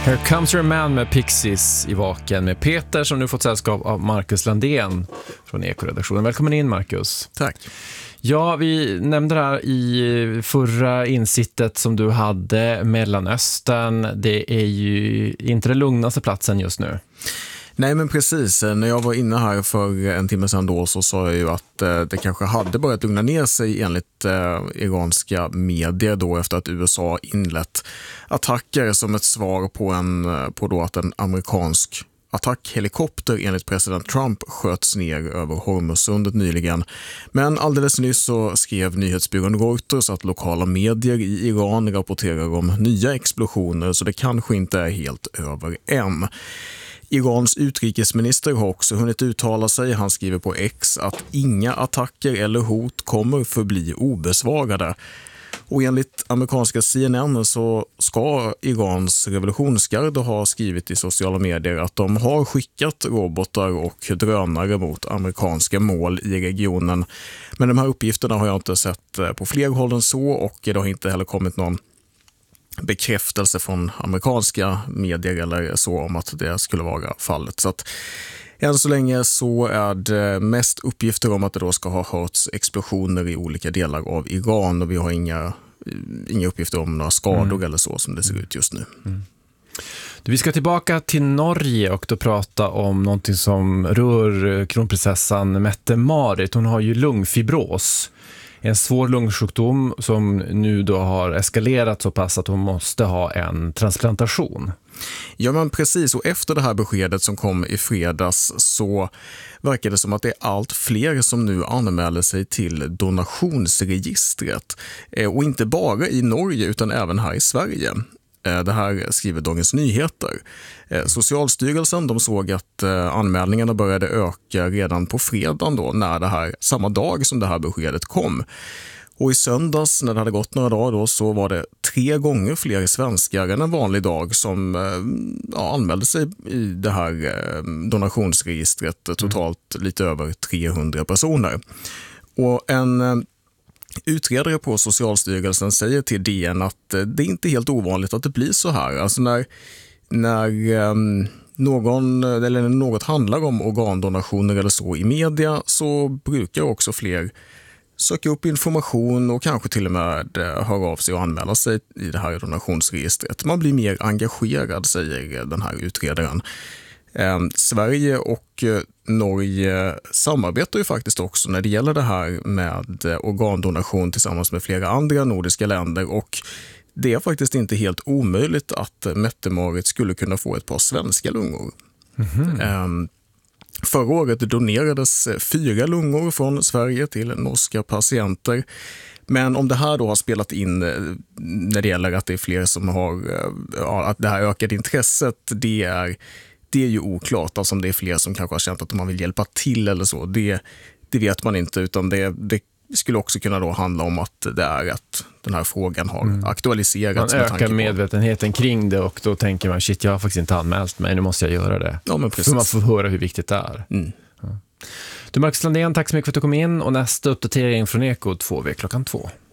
Here Comes Your Man med Pixies i Vaken med Peter som nu fått sällskap av Marcus Landén från Ekoredaktionen. Välkommen in, Marcus. Tack. Ja, vi nämnde det här i förra insittet som du hade, Mellanöstern. Det är ju inte den lugnaste platsen just nu. Nej, men precis. När jag var inne här för en timme sedan då så sa jag ju att det kanske hade börjat lugna ner sig enligt iranska medier då efter att USA inlett attacker som ett svar på då att en amerikansk attackhelikopter enligt president Trump sköts ner över Hormuzsundet nyligen. Men alldeles nyss så skrev nyhetsbyrån Reuters att lokala medier i Iran rapporterar om nya explosioner, så det kanske inte är helt över än. Irans utrikesminister har också hunnit uttala sig. Han skriver på X att inga attacker eller hot kommer förbli obesvarade. Och enligt amerikanska CNN så ska Irans revolutionsgarde ha skrivit i sociala medier att de har skickat robotar och drönare mot amerikanska mål i regionen. Men de här uppgifterna har jag inte sett på fler håll än så, och det har inte heller kommit någon bekräftelse från amerikanska medier eller så om att det skulle vara fallet. Så att än så länge så är det mest uppgifter om att det då ska ha hörts explosioner i olika delar av Iran, och vi har inga uppgifter om några skador eller så som det ser ut just nu. Vi ska tillbaka till Norge och då prata om någonting som rör kronprinsessan Mette-Marit. Hon har ju lungfibros. En svår lungsjukdom som nu då har eskalerat så pass att hon måste ha en transplantation. Ja, men precis. Och efter det här beskedet som kom i fredags så verkar det som att det är allt fler som nu anmäler sig till donationsregistret. Och inte bara i Norge utan även här i Sverige. Det här skriver Dagens Nyheter. Socialstyrelsen de såg att anmälningarna började öka redan på fredagen då, samma dag som det här beskedet kom. Och i söndags när det hade gått några dagar då, så var det 3 gånger fler svenskar än en vanlig dag som anmälde sig i det här donationsregistret. Totalt lite över 300 personer. Och en utredare på Socialstyrelsen säger till DN att det är inte helt ovanligt att det blir så här. Alltså när något handlar om organdonationer eller så i media, så brukar också fler söka upp information och kanske till och med höra av sig och anmäla sig i det här donationsregistret. Man blir mer engagerad, säger den här utredaren. Sverige och Norge samarbetar ju faktiskt också när det gäller det här med organdonation tillsammans med flera andra nordiska länder, och det är faktiskt inte helt omöjligt att Mette-Marit skulle kunna få ett par svenska lungor. Förra året donerades 4 lungor från Sverige till norska patienter. Men om det här då har spelat in när det gäller att det är fler som har att det här ökade intresset, det är ju oklart. Alltså om det är fler som kanske har känt att man vill hjälpa till eller så, det vet man inte, utan det skulle också kunna då handla om att det är att den här frågan har aktualiserats. Man ökar medvetenheten kring det, och då tänker man, shit, jag har faktiskt inte anmält mig, nu måste jag göra det. Ja, men precis. För man får höra hur viktigt det är. Ja. Du, Marcus Landén, tack så mycket för att du kom in, och nästa uppdatering från Eko 2 klockan 2.